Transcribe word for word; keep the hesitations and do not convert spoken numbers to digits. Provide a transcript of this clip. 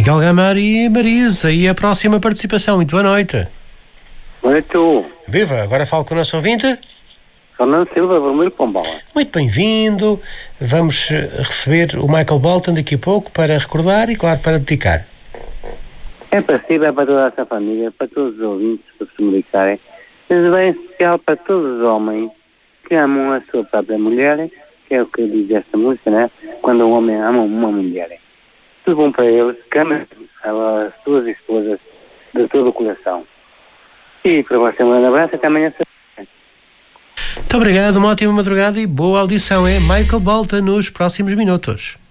Miguel Gameiro e Marisa. E a próxima participação. Muito boa noite. Boa noite. Viva, agora falo com o nosso ouvinte. Fernando Silva, Vermelho Pombal. Muito bem-vindo. Vamos receber o Michael Bolton daqui a pouco para recordar e, claro, para dedicar. É para si, é para toda essa família, para todos os ouvintes, para se comunicarem. Mas bem especial para todos os homens que amam a sua própria mulher, que é o que diz esta música, né? Quando um homem ama uma mulher. Tudo bom para eles, que amam as suas esposas de todo o coração. E para você um grande abraço, até amanhã. Muito obrigado, uma ótima madrugada e boa audição. É Michael Bolton nos próximos minutos.